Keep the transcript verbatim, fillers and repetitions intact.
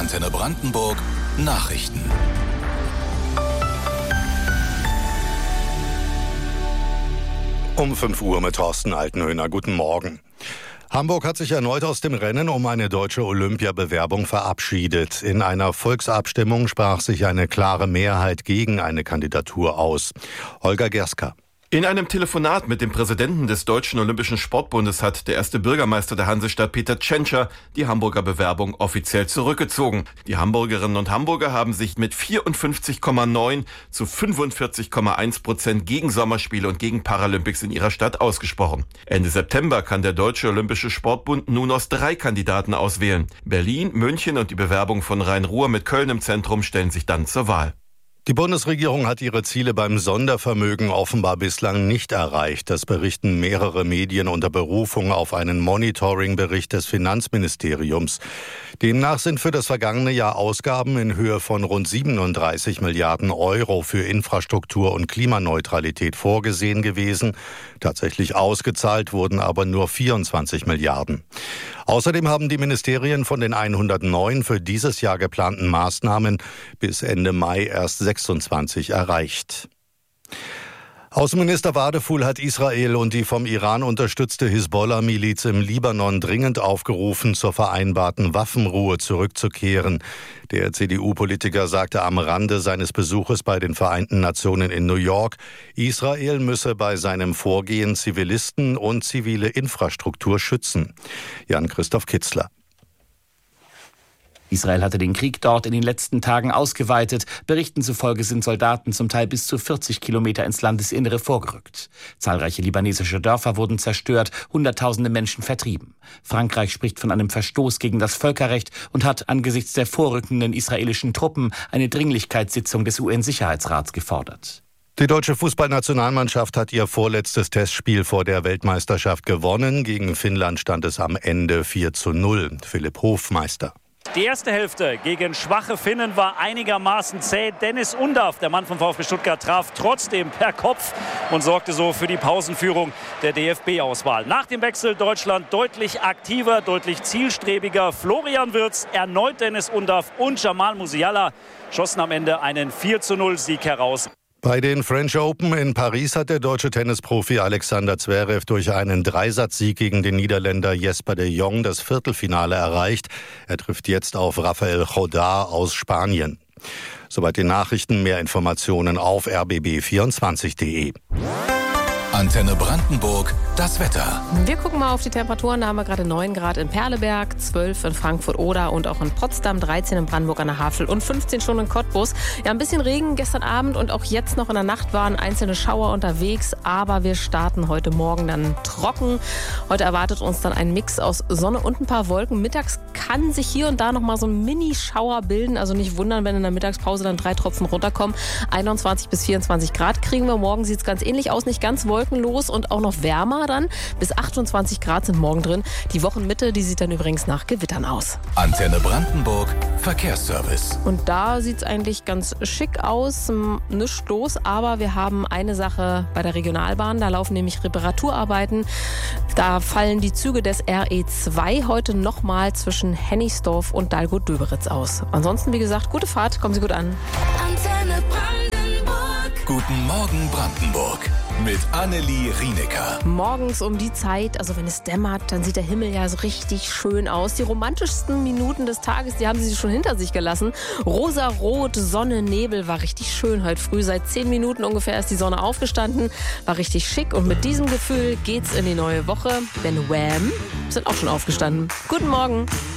Antenne Brandenburg Nachrichten. Um fünf Uhr mit Thorsten Altenhöhner. Guten Morgen. Hamburg hat sich erneut aus dem Rennen um eine deutsche Olympiabewerbung verabschiedet. In einer Volksabstimmung sprach sich eine klare Mehrheit gegen eine Kandidatur aus. Holger Gerska. In einem Telefonat mit dem Präsidenten des Deutschen Olympischen Sportbundes hat der erste Bürgermeister der Hansestadt, Peter Tschentscher, die Hamburger Bewerbung offiziell zurückgezogen. Die Hamburgerinnen und Hamburger haben sich mit vierundfünfzig Komma neun zu fünfundvierzig Komma eins Prozent gegen Sommerspiele und gegen Paralympics in ihrer Stadt ausgesprochen. Ende September kann der Deutsche Olympische Sportbund nun aus drei Kandidaten auswählen. Berlin, München und die Bewerbung von Rhein-Ruhr mit Köln im Zentrum stellen sich dann zur Wahl. Die Bundesregierung hat ihre Ziele beim Sondervermögen offenbar bislang nicht erreicht. Das berichten mehrere Medien unter Berufung auf einen Monitoring-Bericht des Finanzministeriums. Demnach sind für das vergangene Jahr Ausgaben in Höhe von rund siebenunddreißig Milliarden Euro für Infrastruktur und Klimaneutralität vorgesehen gewesen. Tatsächlich ausgezahlt wurden aber nur vierundzwanzig Milliarden. Außerdem haben die Ministerien von den hundertneun für dieses Jahr geplanten Maßnahmen bis Ende Mai erst sechsundzwanzig erreicht. Außenminister Wadefuhl hat Israel und die vom Iran unterstützte Hisbollah-Miliz im Libanon dringend aufgerufen, zur vereinbarten Waffenruhe zurückzukehren. Der C D U-Politiker sagte am Rande seines Besuches bei den Vereinten Nationen in New York, Israel müsse bei seinem Vorgehen Zivilisten und zivile Infrastruktur schützen. Jan-Christoph Kitzler. Israel hatte den Krieg dort in den letzten Tagen ausgeweitet. Berichten zufolge sind Soldaten zum Teil bis zu vierzig Kilometer ins Landesinnere vorgerückt. Zahlreiche libanesische Dörfer wurden zerstört, Hunderttausende Menschen vertrieben. Frankreich spricht von einem Verstoß gegen das Völkerrecht und hat angesichts der vorrückenden israelischen Truppen eine Dringlichkeitssitzung des U N-Sicherheitsrats gefordert. Die deutsche Fußballnationalmannschaft hat ihr vorletztes Testspiel vor der Weltmeisterschaft gewonnen. Gegen Finnland stand es am Ende vier zu null. Philipp Hofmeister. Die erste Hälfte gegen schwache Finnen war einigermaßen zäh. Dennis Undav, der Mann vom VfB Stuttgart, traf trotzdem per Kopf und sorgte so für die Pausenführung der D F B-Auswahl. Nach dem Wechsel Deutschland deutlich aktiver, deutlich zielstrebiger. Florian Wirtz, erneut Dennis Undav und Jamal Musiala schossen am Ende einen vier zu null Sieg heraus. Bei den French Open in Paris hat der deutsche Tennisprofi Alexander Zverev durch einen Dreisatzsieg gegen den Niederländer Jesper de Jong das Viertelfinale erreicht. Er trifft jetzt auf Rafael Jodar aus Spanien. Soweit die Nachrichten, mehr Informationen auf r b b vierundzwanzig punkt d e. Antenne Brandenburg, das Wetter. Wir gucken mal auf die Temperaturen. Da haben wir gerade neun Grad in Perleberg, zwölf in Frankfurt-Oder und auch in Potsdam, dreizehn in Brandenburg an der Havel und fünfzehn schon in Cottbus. Ja, ein bisschen Regen gestern Abend und auch jetzt noch in der Nacht waren einzelne Schauer unterwegs, aber wir starten heute Morgen dann trocken. Heute erwartet uns dann ein Mix aus Sonne und ein paar Wolken. Mittags kann sich hier und da noch mal so ein Mini-Schauer bilden, also nicht wundern, wenn in der Mittagspause dann drei Tropfen runterkommen. einundzwanzig bis vierundzwanzig Grad kriegen wir. Morgen sieht es ganz ähnlich aus, nicht ganz wolkenlos und auch noch wärmer dann. Bis achtundzwanzig Grad sind morgen drin. Die Wochenmitte, die sieht dann übrigens nach Gewittern aus. Antenne Brandenburg, Verkehrsservice. Und da sieht es eigentlich ganz schick aus, nichts los, aber wir haben eine Sache bei der Regionalbahn, da laufen nämlich Reparaturarbeiten. Da fallen die Züge des R E zwei heute nochmal zwischen Hennigsdorf und Dalgut-Döberitz aus. Ansonsten, wie gesagt, gute Fahrt, kommen Sie gut an. Antenne Brandenburg. Guten Morgen Brandenburg. Mit Annelie Rienecker. Morgens um die Zeit, also wenn es dämmert, dann sieht der Himmel ja so richtig schön aus. Die romantischsten Minuten des Tages, die haben sie schon hinter sich gelassen. Rosarot, Sonne, Nebel, war richtig schön heute früh. Seit zehn Minuten ungefähr ist die Sonne aufgestanden, war richtig schick. Und mit diesem Gefühl geht's in die neue Woche, denn Wham! Sind auch schon aufgestanden. Guten Morgen.